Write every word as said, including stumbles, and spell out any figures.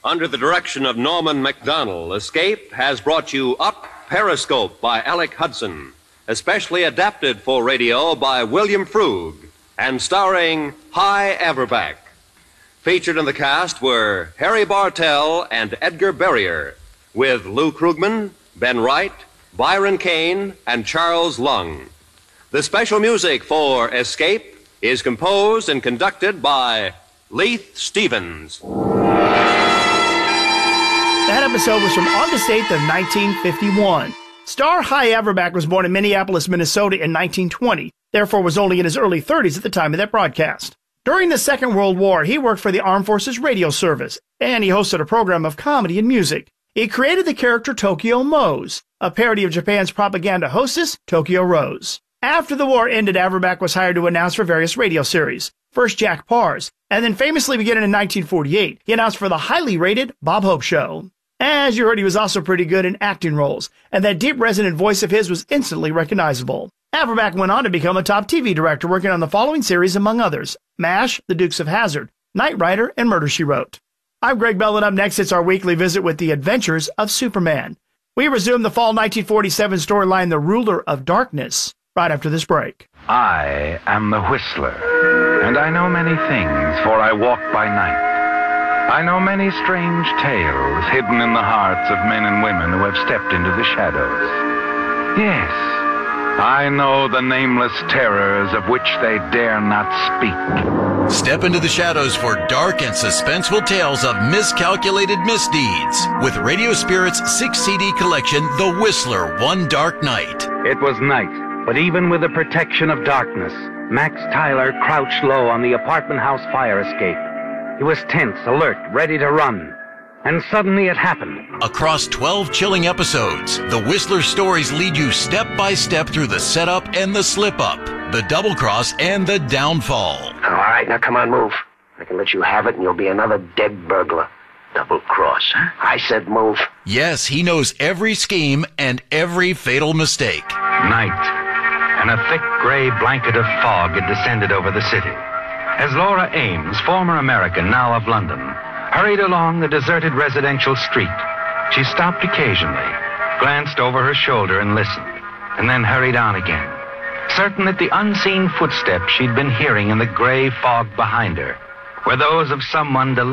Under the direction of Norman Macdonnell, Escape has brought you Up Periscope by Alec Hudson, especially adapted for radio by William Frug, and starring Hy Averback. Featured in the cast were Harry Bartell and Edgar Barrier, with Lou Krugman, Ben Wright, Byron Kane, and Charles Lung. The special music for Escape is composed and conducted by Leith Stevens. That episode was from August eighth of nineteen fifty-one. Star Hy Averback was born in Minneapolis, Minnesota in nineteen twenty, therefore was only in his early thirties at the time of that broadcast. During the Second World War, he worked for the Armed Forces Radio Service, and he hosted a program of comedy and music. He created the character Tokyo Mose, a parody of Japan's propaganda hostess, Tokyo Rose. After the war ended, Averback was hired to announce for various radio series, first Jack Parr's, and then famously beginning in nineteen forty-eight, he announced for the highly rated Bob Hope Show. As you heard, he was also pretty good in acting roles, and that deep resonant voice of his was instantly recognizable. Averback went on to become a top T V director, working on the following series, among others: MASH, The Dukes of Hazzard, Knight Rider, and Murder, She Wrote. I'm Greg Bell, and up next, it's our weekly visit with the adventures of Superman. We resume the fall nineteen forty-seven storyline, The Ruler of Darkness, right after this break. I am the Whistler, and I know many things, for I walk by night. I know many strange tales hidden in the hearts of men and women who have stepped into the shadows. Yes, I know the nameless terrors of which they dare not speak. Step into the shadows for dark and suspenseful tales of miscalculated misdeeds with Radio Spirit's six C D collection, The Whistler, One Dark Night. It was night, but even with the protection of darkness, Max Tyler crouched low on the apartment house fire escape. He was tense, alert, ready to run. And suddenly it happened. Across twelve chilling episodes, the Whistler stories lead you step by step through the setup and the slip-up, the double-cross and the downfall. All right, now come on, move. I can let you have it and you'll be another dead burglar. Double-cross, huh? I said move. Yes, he knows every scheme and every fatal mistake. Night, and a thick gray blanket of fog had descended over the city. As Laura Ames, former American, now of London, hurried along the deserted residential street, she stopped occasionally, glanced over her shoulder and listened, and then hurried on again, certain that the unseen footsteps she'd been hearing in the gray fog behind her were those of someone